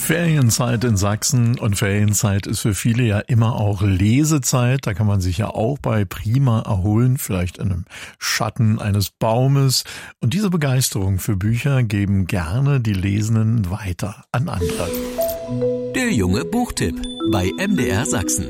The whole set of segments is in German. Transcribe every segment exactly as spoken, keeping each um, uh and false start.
Ferienzeit in Sachsen und Ferienzeit ist für viele ja immer auch Lesezeit. Da kann man sich ja auch bei Prima erholen, vielleicht in einem Schatten eines Baumes. Und diese Begeisterung für Bücher geben gerne die Lesenden weiter an andere. Der junge Buchtipp bei M D R Sachsen.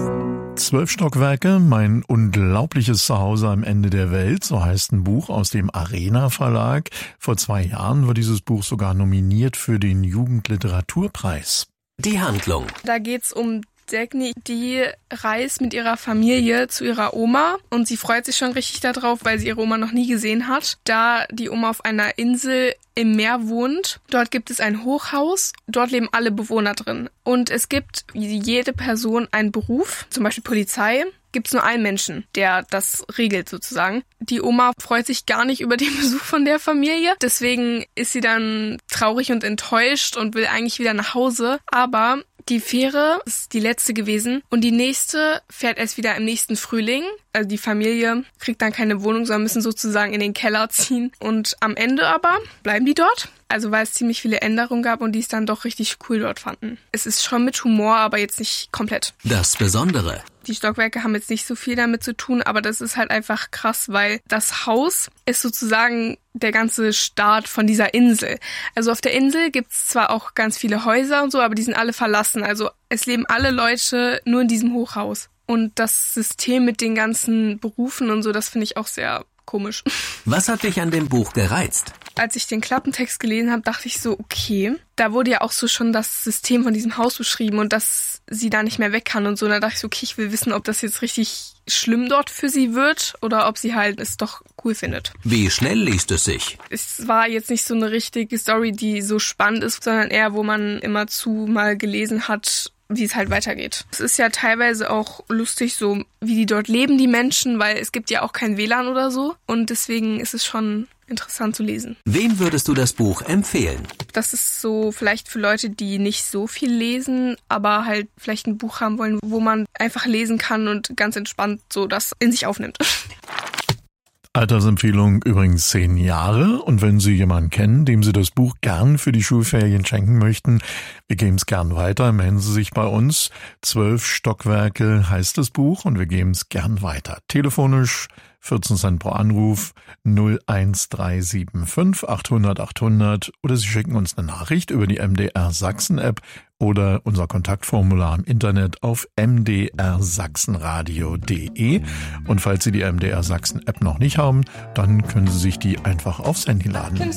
Zwölf Stockwerke, mein unglaubliches Zuhause am Ende der Welt, so heißt ein Buch aus dem Arena Verlag. Vor zwei Jahren war dieses Buch sogar nominiert für den Jugendliteraturpreis. Die Handlung. Da geht's um Dagny, die reist mit ihrer Familie zu ihrer Oma und sie freut sich schon richtig darauf, weil sie ihre Oma noch nie gesehen hat, da die Oma auf einer Insel im Meer wohnt. Dort gibt es ein Hochhaus, dort leben alle Bewohner drin. Und es gibt jede Person einen Beruf, zum Beispiel Polizei. Gibt es nur einen Menschen, der das regelt sozusagen. Die Oma freut sich gar nicht über den Besuch von der Familie. Deswegen ist sie dann traurig und enttäuscht und will eigentlich wieder nach Hause. Aber die Fähre ist die letzte gewesen und die nächste fährt erst wieder im nächsten Frühling. Also die Familie kriegt dann keine Wohnung, sondern müssen sozusagen in den Keller ziehen. Und am Ende aber bleiben die dort. Also weil es ziemlich viele Änderungen gab und die es dann doch richtig cool dort fanden. Es ist schon mit Humor, aber jetzt nicht komplett. Das Besondere. Die Stockwerke haben jetzt nicht so viel damit zu tun, aber das ist halt einfach krass, weil das Haus ist sozusagen der ganze Start von dieser Insel. Also auf der Insel gibt's zwar auch ganz viele Häuser und so, aber die sind alle verlassen. Also es leben alle Leute nur in diesem Hochhaus. Und das System mit den ganzen Berufen und so, das finde ich auch sehr komisch. Was hat dich an dem Buch gereizt? Als ich den Klappentext gelesen habe, dachte ich so, okay, da wurde ja auch so schon das System von diesem Haus beschrieben und dass sie da nicht mehr weg kann und so. Und da dachte ich so, okay, ich will wissen, ob das jetzt richtig schlimm dort für sie wird oder ob sie halt es doch cool findet. Wie schnell liest es sich? Es war jetzt nicht so eine richtige Story, die so spannend ist, sondern eher, wo man immerzu mal gelesen hat, wie es halt weitergeht. Es ist ja teilweise auch lustig, so wie die dort leben, die Menschen, weil es gibt ja auch kein W L A N oder so. Und deswegen ist es schon interessant zu lesen. Wem würdest du das Buch empfehlen? Das ist so vielleicht für Leute, die nicht so viel lesen, aber halt vielleicht ein Buch haben wollen, wo man einfach lesen kann und ganz entspannt so das in sich aufnimmt. Altersempfehlung übrigens zehn Jahre. Und wenn Sie jemanden kennen, dem Sie das Buch gern für die Schulferien schenken möchten, wir geben es gern weiter, melden Sie sich bei uns. Zwölf Stockwerke heißt das Buch und wir geben es gern weiter. Telefonisch vierzehn Cent pro Anruf null eins drei sieben fünf achthundert achthundert oder Sie schicken uns eine Nachricht über die M D R Sachsen App oder unser Kontaktformular im Internet auf m d r sachsenradio punkt de. Und falls Sie die M D R Sachsen App noch nicht haben, dann können Sie sich die einfach aufs Handy laden.